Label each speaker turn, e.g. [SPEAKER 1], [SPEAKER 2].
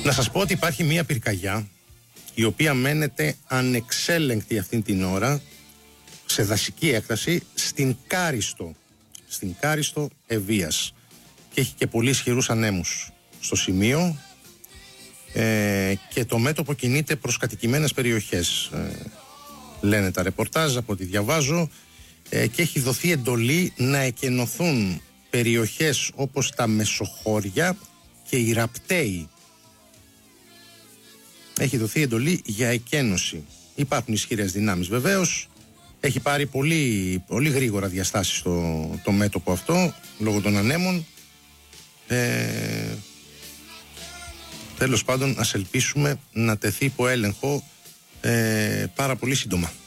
[SPEAKER 1] Να σας πω ότι υπάρχει μια πυρκαγιά η οποία μένεται ανεξέλεγκτη αυτήν την ώρα σε δασική έκταση στην Κάριστο Ευβοίας και έχει και πολύ ισχυρούς ανέμους στο σημείο και το μέτωπο κινείται προς κατοικημένες περιοχές, λένε τα ρεπορτάζ από ό,τι διαβάζω, και έχει δοθεί εντολή να εκενωθούν περιοχές όπως τα Μεσοχώρια και οι Ραπτέοι. Έχει δοθεί εντολή για εκένωση. Υπάρχουν ισχυρές δυνάμεις βεβαίως. Έχει πάρει πολύ, πολύ γρήγορα διαστάσεις το μέτωπο αυτό λόγω των ανέμων. Τέλος πάντων, ας ελπίσουμε να τεθεί υπό έλεγχο πάρα πολύ σύντομα.